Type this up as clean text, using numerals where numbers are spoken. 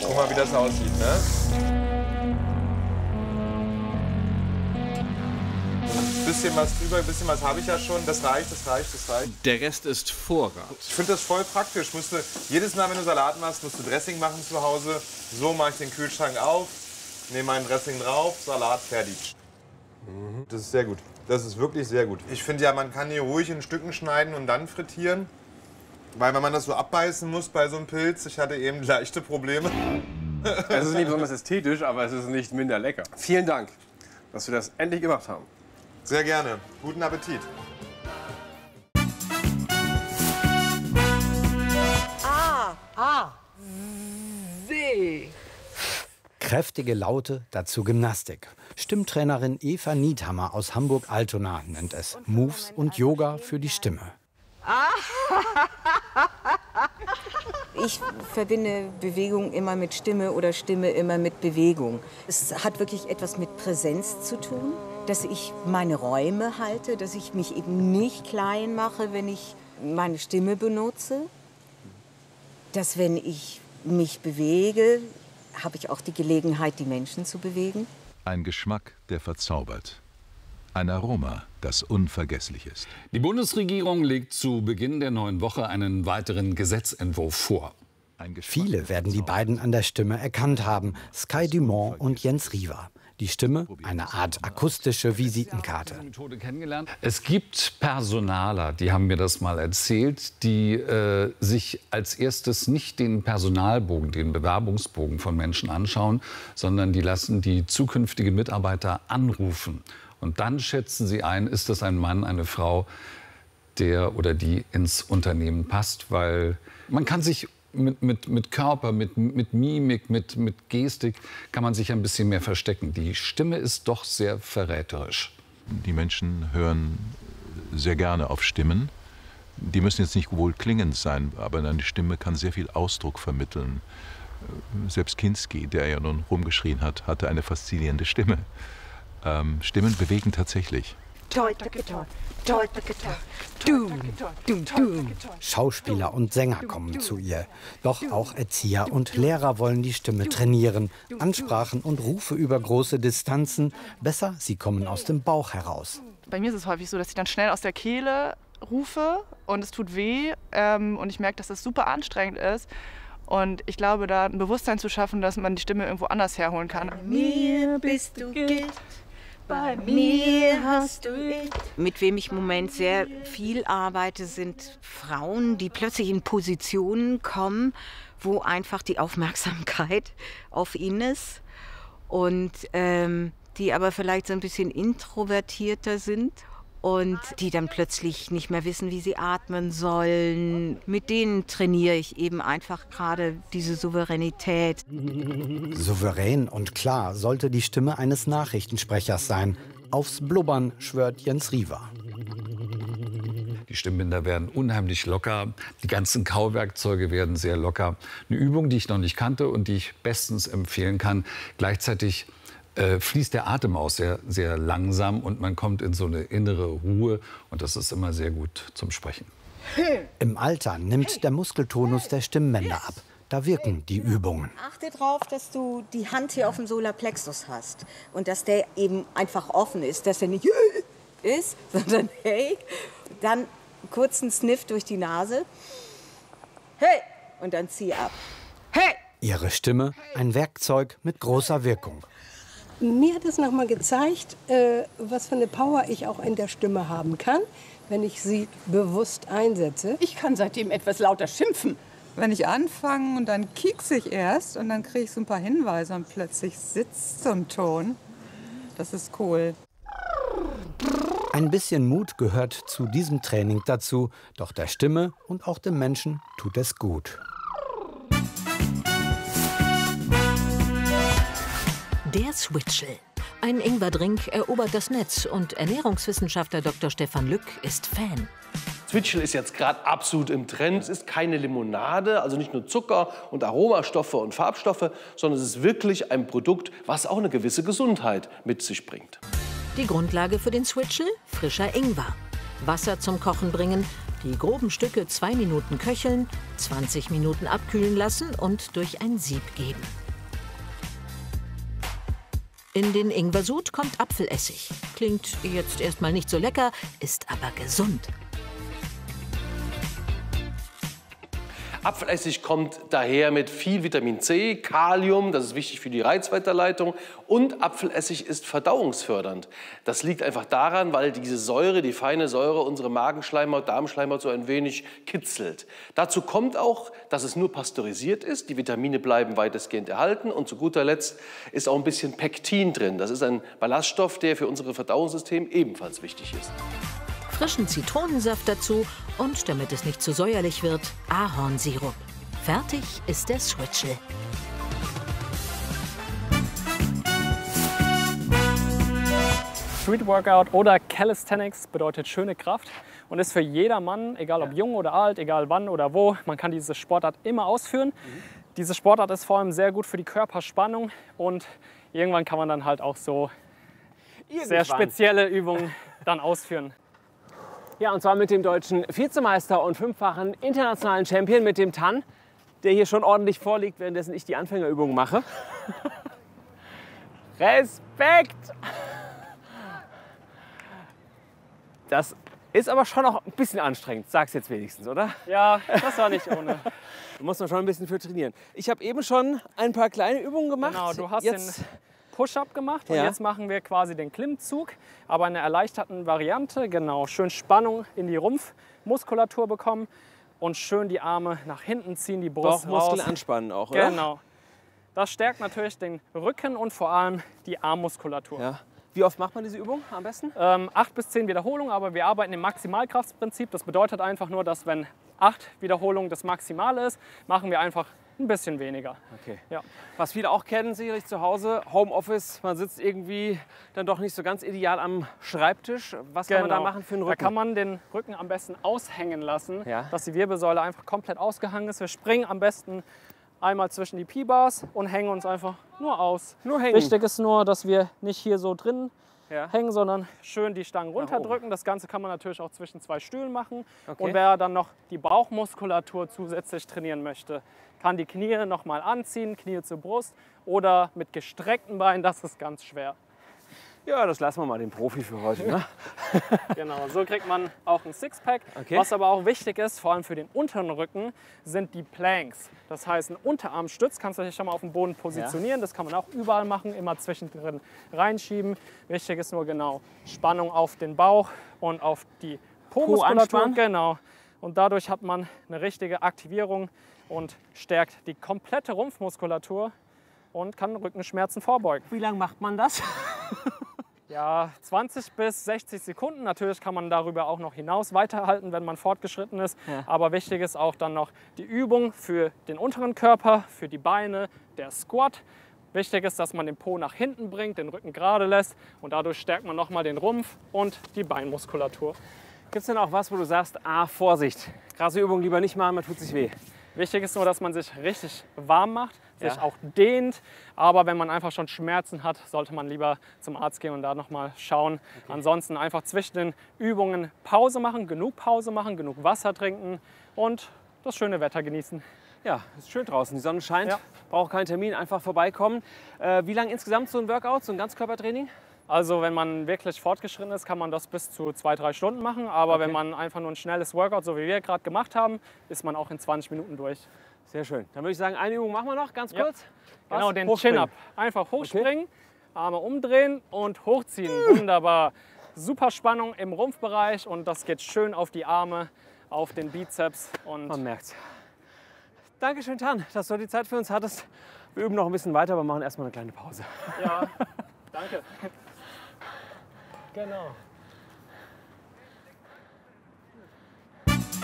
Guck mal, wie das aussieht, ne? Bisschen was drüber, ein bisschen was habe ich ja schon. Das reicht. Der Rest ist Vorrat. Ich finde das voll praktisch. Jedes Mal, wenn du Salat machst, musst du Dressing machen zu Hause. So mache ich den Kühlschrank auf, nehme mein Dressing drauf, Salat fertig. Das ist sehr gut. Das ist wirklich sehr gut. Ich finde ja, man kann die ruhig in Stücken schneiden und dann frittieren. Weil wenn man das so abbeißen muss bei so einem Pilz, ich hatte eben leichte Probleme. Es ist nicht besonders ästhetisch, aber es ist nicht minder lecker. Vielen Dank, dass wir das endlich gemacht haben. Sehr gerne. Guten Appetit. See. Kräftige Laute, dazu Gymnastik. Stimmtrainerin Eva Niethammer aus Hamburg-Altona nennt es Moves und Yoga für die Stimme. Ich verbinde Bewegung immer mit Stimme oder Stimme immer mit Bewegung. Es hat wirklich etwas mit Präsenz zu tun, dass ich meine Räume halte, dass ich mich eben nicht klein mache, wenn ich meine Stimme benutze. Dass wenn ich mich bewege, habe ich auch die Gelegenheit, die Menschen zu bewegen. Ein Geschmack, der verzaubert. Ein Aroma, das unvergesslich ist. Die Bundesregierung legt zu Beginn der neuen Woche einen weiteren Gesetzentwurf vor. Viele werden die beiden an der Stimme erkannt haben, Sky Dumont und Jens Riva. Die Stimme, eine Art akustische Visitenkarte. Es gibt Personaler, die haben mir das mal erzählt, die sich als erstes nicht den Personalbogen, den Bewerbungsbogen von Menschen anschauen, sondern die lassen die zukünftigen Mitarbeiter anrufen. Und dann schätzen sie ein, ist das ein Mann, eine Frau, der oder die ins Unternehmen passt. Weil man kann sich mit Körper, mit Mimik, mit Gestik, kann man sich ein bisschen mehr verstecken. Die Stimme ist doch sehr verräterisch. Die Menschen hören sehr gerne auf Stimmen. Die müssen jetzt nicht wohl klingend sein, aber eine Stimme kann sehr viel Ausdruck vermitteln. Selbst Kinski, der ja nun rumgeschrien hat, hatte eine faszinierende Stimme. Stimmen bewegen tatsächlich. Schauspieler und Sänger kommen zu ihr. Doch auch Erzieher und Lehrer wollen die Stimme trainieren. Ansprachen und Rufe über große Distanzen. Besser, sie kommen aus dem Bauch heraus. Bei mir ist es häufig so, dass ich dann schnell aus der Kehle rufe und es tut weh. Und ich merke, dass das super anstrengend ist. Und ich glaube, da ein Bewusstsein zu schaffen, dass man die Stimme irgendwo anders herholen kann. Bei mir bist du Gift, bei mir hast du it. Mit wem ich im Moment sehr viel arbeite, sind Frauen, die plötzlich in Positionen kommen, wo einfach die Aufmerksamkeit auf ihnen ist. Und die aber vielleicht so ein bisschen introvertierter sind. Und die dann plötzlich nicht mehr wissen, wie sie atmen sollen. Mit denen trainiere ich eben einfach gerade diese Souveränität. Souverän und klar sollte die Stimme eines Nachrichtensprechers sein. Aufs Blubbern schwört Jens Riva. Die Stimmbänder werden unheimlich locker, die ganzen Kauwerkzeuge werden sehr locker. Eine Übung, die ich noch nicht kannte und die ich bestens empfehlen kann. Gleichzeitig fließt der Atem aus sehr, sehr langsam und man kommt in so eine innere Ruhe und das ist immer sehr gut zum Sprechen. Im Alter nimmt der Muskeltonus der Stimmbänder ab. Da wirken die Übungen. Achte darauf, dass du die Hand hier auf dem Solarplexus hast und dass der eben einfach offen ist, dass er nicht ist, sondern hey, dann kurzen Sniff durch die Nase. Hey! Und dann zieh ab. Hey! Ihre Stimme, ein Werkzeug mit großer Wirkung. Mir hat es nochmal gezeigt, was für eine Power ich auch in der Stimme haben kann, wenn ich sie bewusst einsetze. Ich kann seitdem etwas lauter schimpfen. Wenn ich anfange und dann kiekse ich erst und dann kriege ich so ein paar Hinweise und plötzlich sitzt so ein Ton. Das ist cool. Ein bisschen Mut gehört zu diesem Training dazu, doch der Stimme und auch dem Menschen tut es gut. Der Switchel. Ein Ingwer-Drink erobert das Netz und Ernährungswissenschaftler Dr. Stefan Lück ist Fan. Switchel ist jetzt gerade absolut im Trend. Es ist keine Limonade, also nicht nur Zucker und Aromastoffe und Farbstoffe, sondern es ist wirklich ein Produkt, was auch eine gewisse Gesundheit mit sich bringt. Die Grundlage für den Switchel? Frischer Ingwer. Wasser zum Kochen bringen, Die groben Stücke 2 Minuten köcheln, 20 Minuten abkühlen lassen und durch ein Sieb geben. In den Ingwersud kommt Apfelessig. Klingt jetzt erstmal nicht so lecker, ist aber gesund. Apfelessig kommt daher mit viel Vitamin C, Kalium, das ist wichtig für die Reizweiterleitung, und Apfelessig ist verdauungsfördernd. Das liegt einfach daran, weil diese Säure, die feine Säure, unsere Magenschleimhaut, Darmschleimhaut so ein wenig kitzelt. Dazu kommt auch, dass es nur pasteurisiert ist, die Vitamine bleiben weitestgehend erhalten und zu guter Letzt ist auch ein bisschen Pektin drin. Das ist ein Ballaststoff, der für unser Verdauungssystem ebenfalls wichtig ist. Frischen Zitronensaft dazu und, damit es nicht zu säuerlich wird, Ahornsirup. Fertig ist der Switchel. Street Workout oder Calisthenics bedeutet schöne Kraft und ist für jedermann, egal ob jung oder alt, egal wann oder wo, man kann diese Sportart immer ausführen. Diese Sportart ist vor allem sehr gut für die Körperspannung und irgendwann kann man dann halt auch so sehr spezielle Übungen dann ausführen. Ja, und zwar mit dem deutschen Vizemeister und 5-fachen internationalen Champion, mit dem Tan, der hier schon ordentlich vorliegt, währenddessen ich die Anfängerübungen mache. Respekt! Das ist aber schon auch ein bisschen anstrengend, sag's jetzt wenigstens, oder? Ja, das war nicht ohne. Da muss man schon ein bisschen für trainieren. Ich habe eben schon ein paar kleine Übungen gemacht. Genau, du hast jetzt den Push-Up gemacht und jetzt machen wir quasi den Klimmzug, aber in einer erleichterten Variante. Genau, schön Spannung in die Rumpfmuskulatur bekommen und schön die Arme nach hinten ziehen, die Brust Bauchmuskeln raus. anspannen auch, oder? Genau. Das stärkt natürlich den Rücken und vor allem die Armmuskulatur. Ja. Wie oft macht man diese Übung am besten? 8 bis 10 Wiederholungen, aber wir arbeiten im Maximalkraftprinzip. Das bedeutet einfach nur, dass wenn 8 Wiederholungen das Maximale ist, machen wir einfach ein bisschen weniger. Okay. Ja. Was viele auch kennen, sicherlich zu Hause, Homeoffice, man sitzt irgendwie dann doch nicht so ganz ideal am Schreibtisch. Was kann man da machen für den Rücken? Da kann man den Rücken am besten aushängen lassen, Ja. dass die Wirbelsäule einfach komplett ausgehangen ist. Wir springen am besten einmal zwischen die P-Bars und hängen uns einfach nur aus. Nur hängen. Wichtig ist nur, dass wir nicht hier so drin Ja. hängen, sondern schön die Stangen runterdrücken. Das Ganze kann man natürlich auch zwischen 2 Stühlen machen. Okay. Und wer dann noch die Bauchmuskulatur zusätzlich trainieren möchte, kann die Knie noch mal anziehen, Knie zur Brust oder mit gestreckten Beinen, das ist ganz schwer. Ja, das lassen wir mal den Profi für heute. Ne? Genau, so kriegt man auch ein Sixpack. Okay. Was aber auch wichtig ist, vor allem für den unteren Rücken, sind die Planks. Das heißt, ein Unterarmstütz kannst du dich schon mal auf dem Boden positionieren. Das kann man auch überall machen, immer zwischendrin reinschieben. Wichtig ist nur genau Spannung auf den Bauch und auf die Po-Muskulatur. Genau. Und dadurch hat man eine richtige Aktivierung und stärkt die komplette Rumpfmuskulatur und kann Rückenschmerzen vorbeugen. Wie lange macht man das? Ja, 20 bis 60 Sekunden. Natürlich kann man darüber auch noch hinaus weiterhalten, wenn man fortgeschritten ist. Ja. Aber wichtig ist auch dann noch die Übung für den unteren Körper, für die Beine, der Squat. Wichtig ist, dass man den Po nach hinten bringt, den Rücken gerade lässt und dadurch stärkt man nochmal den Rumpf und die Beinmuskulatur. Gibt es denn auch was, wo du sagst, Vorsicht, krasse Übung lieber nicht machen, man tut sich weh? Wichtig ist nur, dass man sich richtig warm macht, sich auch dehnt. Aber wenn man einfach schon Schmerzen hat, sollte man lieber zum Arzt gehen und da noch mal schauen. Okay. Ansonsten einfach zwischen den Übungen Pause machen, genug Wasser trinken und das schöne Wetter genießen. Ja, es ist schön draußen, die Sonne scheint, braucht keinen Termin, einfach vorbeikommen. Wie lange insgesamt so ein Workout, so ein Ganzkörpertraining? Also wenn man wirklich fortgeschritten ist, kann man das bis zu 2-3 Stunden machen. Aber wenn man einfach nur ein schnelles Workout, so wie wir gerade gemacht haben, ist man auch in 20 Minuten durch. Sehr schön. Dann würde ich sagen, eine Übung machen wir noch, ganz kurz. Genau, den Chin-Up. Einfach hochspringen, Arme umdrehen und hochziehen. Wunderbar. Super Spannung im Rumpfbereich und das geht schön auf die Arme, auf den Bizeps. Und man merkt's. Dankeschön, Tan, dass du die Zeit für uns hattest. Wir üben noch ein bisschen weiter, aber machen erstmal eine kleine Pause. Ja, danke. Genau.